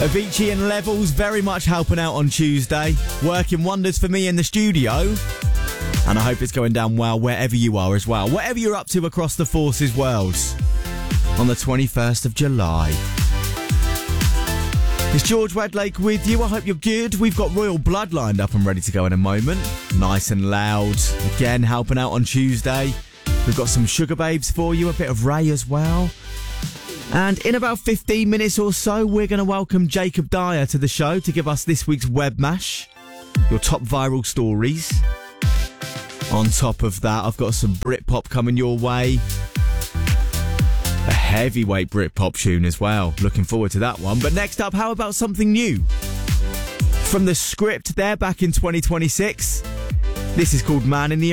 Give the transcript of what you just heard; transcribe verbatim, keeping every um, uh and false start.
Avicii and Levels very much helping out on Tuesday, working wonders for me in the studio. And I hope it's going down well wherever you are as well. Whatever you're up to across the Forces worlds on the twenty-first of July. It's George Wedlake with you. I hope you're good. We've got Royal Blood lined up and ready to go in a moment. Nice and loud. Again, helping out on Tuesday. We've got some Sugar Babes for you, a bit of Ray as well. And in about fifteen minutes or so, we're going to welcome Jacob Dyer to the show to give us this week's Web Mash, your top viral stories. On top of that, I've got some Britpop coming your way. A heavyweight Britpop tune as well. Looking forward to that one. But next up, how about something new? From The Script, they're back in twenty twenty-six. This is called Man in the